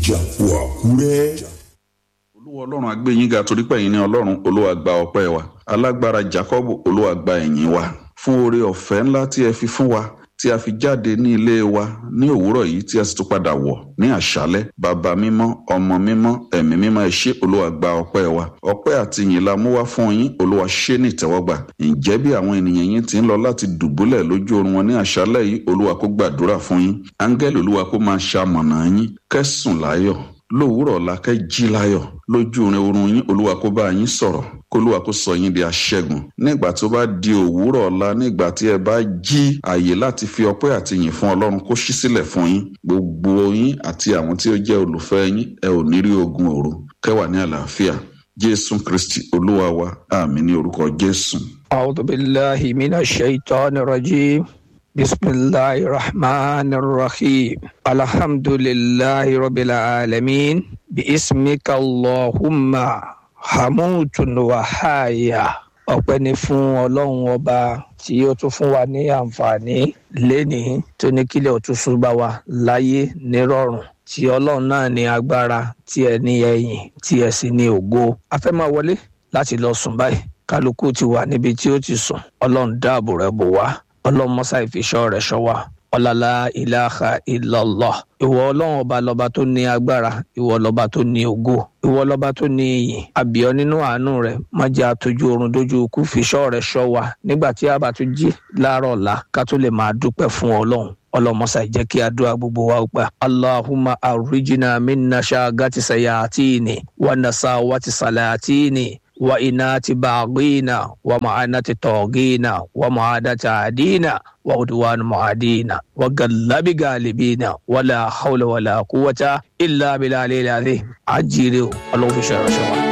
Ìjàpọ̀ Àkúrẹ́. Olúwa Ọlọ́run a gbé yín ga torí pé ẹ̀yin ni Ọlọ́run. Olúwa gba ọpẹ́ wa. Alágbára Jákọ́bù, Olúwa gba ẹ̀yìn wa fún oore ọ̀fẹ́ ńlá tí ẹ fi fún wa, tí a fi jáde ní ilé wa ní òwúrọ̀ yìí tí a sì tún padà wọ̀ ní àṣálẹ́. Bàbá mímọ́, ọmọ mímọ́, ẹ̀mí mímọ́, ẹ ṣé. Olúwa gba ọpẹ́ wa. Ọpẹ́ àti ìyìn la mú wá fún yín. Olúwa ṣé ní ìtẹ́wọ́gbà. Ǹjẹ́ bí àwọn ènìyàn yín ti ń lọ láti dùbúlẹ̀ lójú oorun wọn ní àṣálẹ́ yìí, Olúwa kó gbàdúrà fún yín. Áńgẹ́lì Olúwa kó máa ṣamọ̀nà yín. Kẹ́sùn láyọ̀. Lówùúrọ̀ ọ̀la kẹ́ jí láyọ̀. Lójú oorun yín, Olúwa kó bá yín sọ̀rọ̀. K'Olúwa kó sọ yín di aṣẹ́gun. Nígbà tó bá di òwúrọ̀ ọ̀la, nígbà tí ẹ bá jí, àyè láti fi ọpẹ́ àti ìyìn fún Ọlọ́run kó ṣí sílẹ̀ fún yín. Gbogbo yín àti àwọn tí ó jẹ́ olùfẹ́ yín, ẹ ò ní rí ogun òru. Kẹ́wà ní àlàáfíà. Jésù Kristi Olúwa wa. Àmín ní orúkọ Jésù. A'udhu billahi minash shaitanir rajim. Bismillahir rahmanir rahim. Alhamdulillahi rabbil alamin. Bi ismika Allahumma hamutun wa haya. Ọpẹ́ ni fún Ọlọ́run ọba tí ó tún fún wa ní àǹfààní lénìí tó ní kílẹ̀ òtúnṣu bá wa láyé nírọ̀rùn, tí Ọlọ́run náà ní agbára, tí ẹ ní ẹ̀yìn, tí ẹ sì ní ògo. A fẹ́ máa wọlé láti lọ sùn báyìí. Kálukú ti wà níbi tí ó ti sùn. Ọlọ́run dáàbò rẹ̀ bò wá. Ọlọ́run mọ́sá ìfiṣọ́ rẹ̀ ṣọ́ wa. Ọlọ́lá ilaha illallah. Ìwọ Ọlọ́run ọba lọ́ba tó ní agbára, ìwọ lọ́ba tó ní ògo, ìwọ lọ́ba tó ní ìyìn. A bẹ̀ ọ́ nínú àánú rẹ̀, má jẹ́ àtọ́jú oorun dójú ikú, fiṣọ́ rẹ̀ ṣọ́ wa nígbà tí a bá tún jí láàárọ̀ ọ̀la ká tó lè máa dúpẹ́ fún Ọlọ́run. Ọlọ́mọsá jẹ́ kí àdúrà gbogbo wa gbà. Allahumma arrijina minna shagati sayatini wa nasawati salatini wa inati baghina wa ma'anati tawgina wa ma'adati adina wa udwan mu'adina wa gallabi galibina wala hawla wala quwwata illa billahi al-azim. Ajire Ọlọ́run fi ṣe ìránṣẹ́ wa.